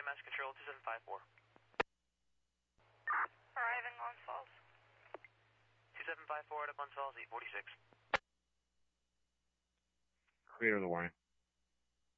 Mass Control 2754. Arriving Glens Falls. 2754 at Glens Falls, 846. Clear the line.